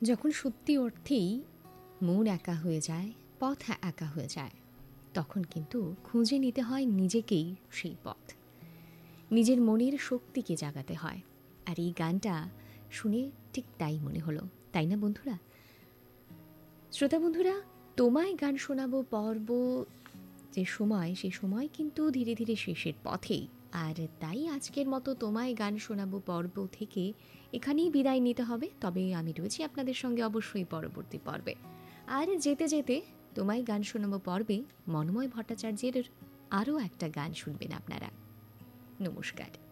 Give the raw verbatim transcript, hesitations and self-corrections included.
যখন সত্যি অর্থেই মন একা হয়ে যায়, পথ একা হয়ে যায়, তখন কিন্তু খুঁজে নিতে হয় নিজেকেই সেই পথ। নিজের মনের শক্তিকে জাগাতে হয়। আর এই গানটা শুনে ঠিক তাই মনে হলো, তাই না বন্ধুরা? শ্রোতা বন্ধুরা, তোমায় গান শোনাবো পর্ব যে সময়, সে সময় কিন্তু ধীরে ধীরে শেষের পথেই। আর তাই আজকের মতো তোমায় গান শোনাবো পর্ব থেকে এখানেই বিদায় নিতে হবে। তবে আমি রয়েছি আপনাদের সঙ্গে অবশ্যই পরবর্তী পর্বে। আর যেতে যেতে তোমায় গান শোনাবো পর্বে মনোময় ভট্টাচার্যের আরও একটা গান শুনবেন আপনারা। নমস্কার।